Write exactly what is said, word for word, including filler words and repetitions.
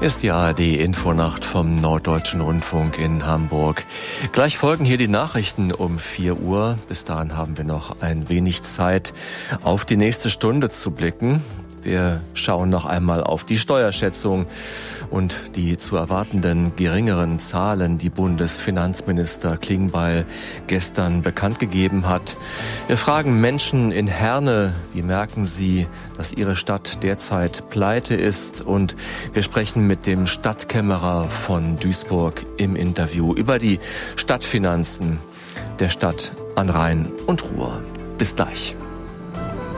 Ist die A R D-Infonacht vom Norddeutschen Rundfunk in Hamburg. Gleich folgen hier die Nachrichten um vier Uhr. Bis dahin haben wir noch ein wenig Zeit, auf die nächste Stunde zu blicken. Wir schauen noch einmal auf die Steuerschätzung und die zu erwartenden geringeren Zahlen, die Bundesfinanzminister Klingbeil gestern bekannt gegeben hat. Wir fragen Menschen in Herne, wie merken sie, dass ihre Stadt derzeit pleite ist? Und wir sprechen mit dem Stadtkämmerer von Duisburg im Interview über die Stadtfinanzen der Stadt an Rhein und Ruhr. Bis gleich.